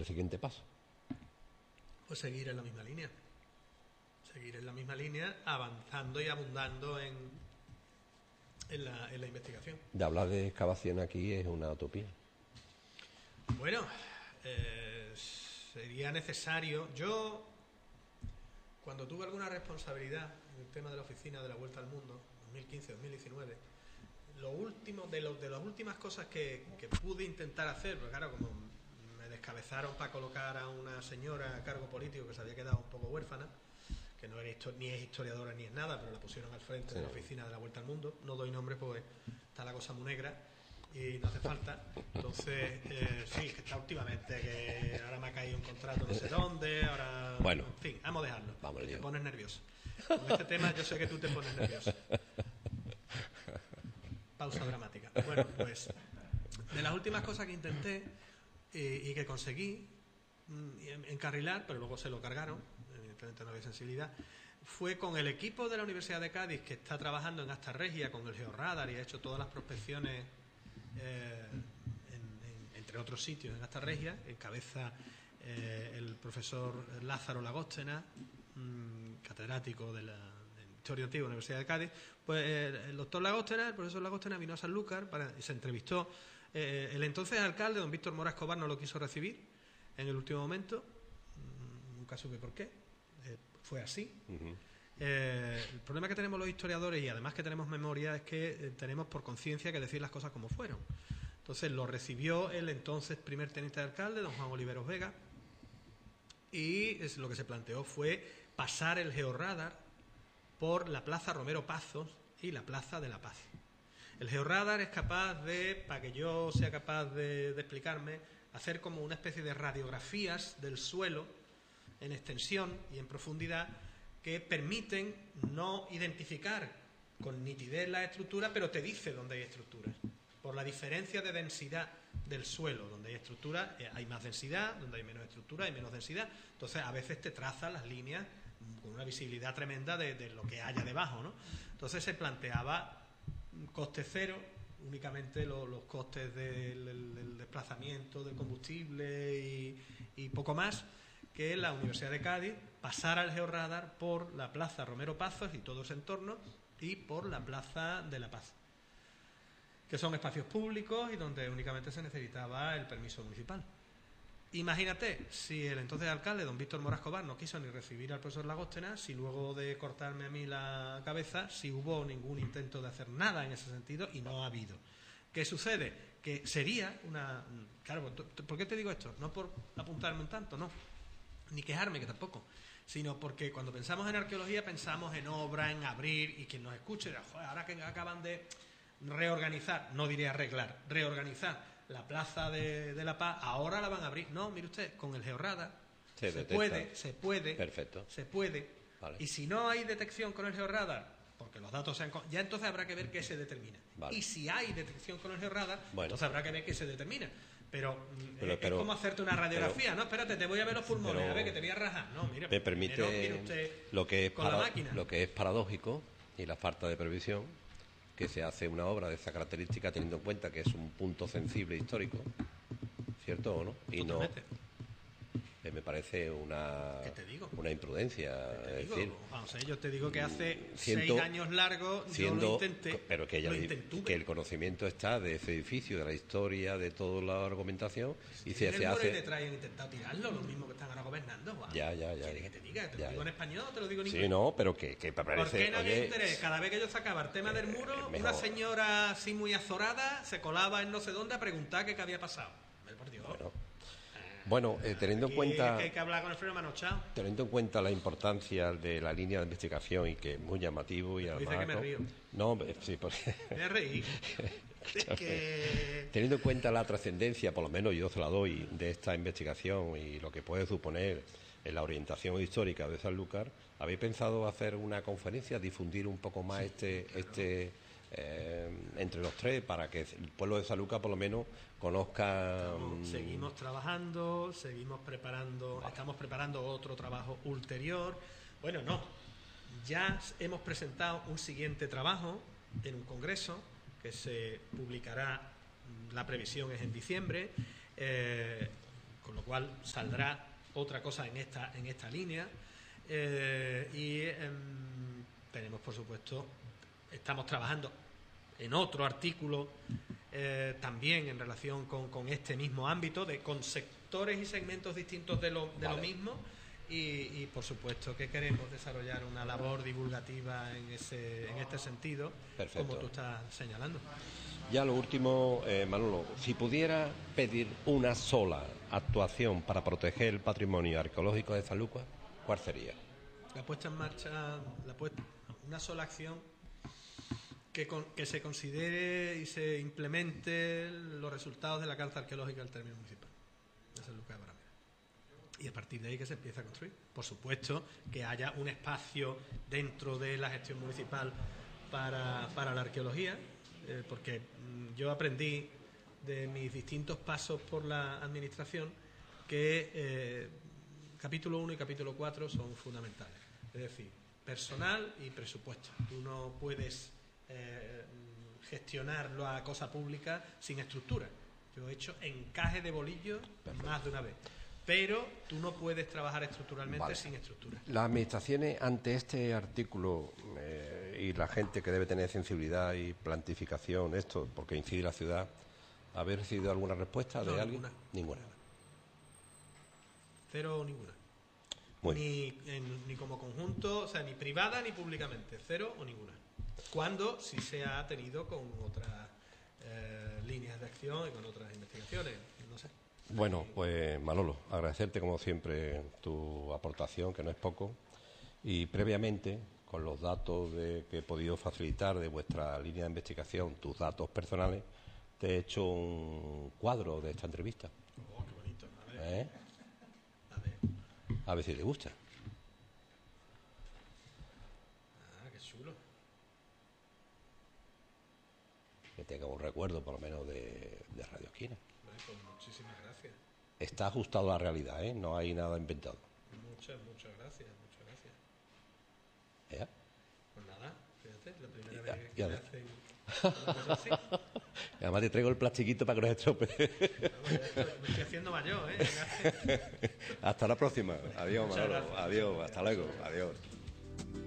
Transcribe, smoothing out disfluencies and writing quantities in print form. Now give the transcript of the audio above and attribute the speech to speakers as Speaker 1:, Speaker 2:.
Speaker 1: el siguiente paso?
Speaker 2: Pues seguir en la misma línea. Seguir en la misma línea, avanzando y abundando en la investigación.
Speaker 1: De hablar de excavación aquí es una utopía.
Speaker 2: Bueno, sería necesario. Yo, cuando tuve alguna responsabilidad en el tema de la oficina de la Vuelta al Mundo, 2015-2019, lo último de las últimas cosas que pude intentar hacer, porque claro, como me descabezaron para colocar a una señora a cargo político que se había quedado un poco huérfana, que no era ni es historiadora ni es nada, pero la pusieron al frente de la oficina de la Vuelta al Mundo. No doy nombre porque está la cosa muy negra y no hace falta. Entonces, sí, que está últimamente, que ahora me ha caído un contrato no sé dónde, ahora...
Speaker 1: Bueno.
Speaker 2: En fin, vamos a dejarlo.
Speaker 1: Vamos,
Speaker 2: te pones nervioso. Con este tema yo sé que tú te pones nervioso. Pausa dramática. Bueno, pues de las últimas cosas que intenté y que conseguí encarrilar, pero luego se lo cargaron, evidentemente no había sensibilidad, fue con el equipo de la Universidad de Cádiz, que está trabajando en Asta Regia con el georradar y ha hecho todas las prospecciones entre otros sitios en Asta Regia. Encabeza el profesor Lázaro Lagóstena, catedrático de la Historia Antigua de la Universidad de Cádiz. Pues el doctor Lagóstena, el profesor Lagóstena, vino a Sanlúcar y se entrevistó. El entonces alcalde, don Víctor Mora Escobar, no lo quiso recibir en el último momento. Nunca supe por qué. Fue así. El problema que tenemos los historiadores, y además que tenemos memoria, es que tenemos por conciencia que decir las cosas como fueron. Entonces lo recibió el entonces primer teniente de alcalde, don Juan Oliveros Vega, y lo que se planteó fue pasar el georradar por la Plaza Romero Pazos y la Plaza de la Paz. El georradar es capaz de, para que yo sea capaz de explicarme, hacer como una especie de radiografías del suelo en extensión y en profundidad que permiten no identificar con nitidez la estructura, pero te dice dónde hay estructuras. Por la diferencia de densidad del suelo, donde hay estructura hay más densidad, donde hay menos estructura hay menos densidad. Entonces a veces te trazan las líneas con una visibilidad tremenda de lo que haya debajo, ¿no? Entonces se planteaba coste cero, únicamente los costes del desplazamiento del combustible y poco más, que la Universidad de Cádiz pasara el georradar por la Plaza Romero Pazos y todo ese entorno y por la Plaza de la Paz, que son espacios públicos y donde únicamente se necesitaba el permiso municipal. Imagínate, si el entonces alcalde, don Víctor Mora Escobar, no quiso ni recibir al profesor Lagóstena, si luego de cortarme a mí la cabeza, si hubo ningún intento de hacer nada en ese sentido, y no ha habido. ¿Qué sucede? Que sería una... Claro, ¿por qué te digo esto? No por apuntarme un tanto, no, ni quejarme, que tampoco, sino porque cuando pensamos en arqueología pensamos en obra, en abrir, y quien nos escuche dirá, joder, ahora que acaban de reorganizar, no diré arreglar, reorganizar la Plaza de la Paz, ahora la van a abrir. No, mire usted, con el georradar se puede.
Speaker 1: Perfecto.
Speaker 2: Se puede. Vale. Y si no hay detección con el georradar, porque los datos sean... Ya entonces habrá que ver qué se determina. Vale. Y si hay detección con el georradar, entonces habrá que ver qué se determina. Pero es como hacerte una radiografía, ¿no? Espérate, te voy a ver los pulmones, a ver que te voy a rajar. No, mire,
Speaker 1: me permite
Speaker 2: mire usted
Speaker 1: lo que es
Speaker 2: con la máquina.
Speaker 1: Lo que es paradójico y la falta de previsión, que se hace una obra de esa característica teniendo en cuenta que es un punto sensible histórico, ¿cierto o no? Y no, me parece una imprudencia. Decir,
Speaker 2: vamos, yo te digo que hace 6 años largos yo lo intenté.
Speaker 1: Pero que el conocimiento está de ese edificio, de la historia, de toda la argumentación.
Speaker 2: Sí,
Speaker 1: y se hace.
Speaker 2: Te traen intentado tirarlo, los mismos que están ahora gobernando. Wow.
Speaker 1: Ya.
Speaker 2: ¿Quieres que te diga? ¿Te lo digo en español o te lo digo en inglés?
Speaker 1: Sí, no, pero que me parece.
Speaker 2: ¿Por qué no había interés? Cada vez que yo sacaba el tema del muro, una señora así muy azorada se colaba en no sé dónde a preguntar qué había pasado. Por Dios.
Speaker 1: Bueno, teniendo en cuenta...
Speaker 2: Hay que hablar con el freno manochado.
Speaker 1: Teniendo en cuenta la importancia de la línea de investigación y que es muy llamativo y además...
Speaker 2: Dice que me río.
Speaker 1: No, sí, porque...
Speaker 2: Me reí.
Speaker 1: Teniendo en cuenta la trascendencia, por lo menos yo se la doy, de esta investigación y lo que puede suponer en la orientación histórica de Sanlúcar, ¿habéis pensado hacer una conferencia, difundir un poco más entre los tres, para que el pueblo de Sanlúcar por lo menos conozca...
Speaker 2: Seguimos trabajando, seguimos preparando, estamos preparando otro trabajo ulterior. Bueno, no, ya hemos presentado un siguiente trabajo en un congreso que se publicará, la previsión es en diciembre, con lo cual saldrá otra cosa en esta línea. Tenemos, por supuesto, estamos trabajando en otro artículo también en relación con este mismo ámbito, con sectores y segmentos distintos de lo mismo, y por supuesto que queremos desarrollar una labor divulgativa en este sentido. Perfecto. Como tú estás señalando.
Speaker 1: Ya lo último, Manolo, si pudiera pedir una sola actuación para proteger el patrimonio arqueológico de Sanlúcar, ¿cuál sería?
Speaker 2: La puesta en marcha, una sola acción que se considere y se implemente los resultados de la Carta Arqueológica del Término Municipal de Sanlúcar de Barrameda. Y a partir de ahí que se empiece a construir. Por supuesto que haya un espacio dentro de la gestión municipal para la arqueología, porque yo aprendí de mis distintos pasos por la administración que capítulo 1 y capítulo 4 son fundamentales. Es decir, personal y presupuesto. Tú no puedes gestionar la cosa pública sin estructura. Yo he hecho encaje de bolillos más de una vez. Pero tú no puedes trabajar estructuralmente sin estructura.
Speaker 1: Las administraciones, ante este artículo y la gente que debe tener sensibilidad y plantificación, esto, porque incide la ciudad, ¿habéis recibido alguna respuesta de alguien? Ninguna.
Speaker 2: Cero o ninguna. Ni como conjunto, o sea, ni privada ni públicamente. Cero o ninguna. Cuando sí se ha tenido con otras líneas de acción y con otras investigaciones. No sé.
Speaker 1: Bueno, pues Manolo, agradecerte como siempre tu aportación, que no es poco, y previamente, con los datos que he podido facilitar de vuestra línea de investigación, tus datos personales, te he hecho un cuadro de esta entrevista.
Speaker 2: Oh, qué bonito.
Speaker 1: A ver si te gusta.
Speaker 2: Ah, qué chulo.
Speaker 1: Que tenga un recuerdo, por lo menos, de Radio Esquina.
Speaker 2: Pues muchísimas gracias.
Speaker 1: Está ajustado a la realidad, ¿eh? No hay nada inventado.
Speaker 2: Muchas gracias.
Speaker 1: ¿Ya?
Speaker 2: Pues nada, fíjate, la primera vez que
Speaker 1: ya
Speaker 2: me hacen una cosa así.
Speaker 1: Además te traigo el plastiquito para que no se estropee.
Speaker 2: Me estoy haciendo mayor, ¿eh?
Speaker 1: Hasta la próxima. Adiós, Manolo. Adiós, hasta luego. Adiós.